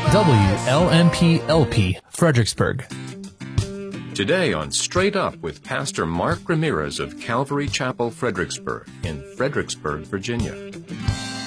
WLMP-LP, Fredericksburg. Today on Straight Up with Pastor Mark Ramirez of Calvary Chapel, Fredericksburg, in Fredericksburg, Virginia.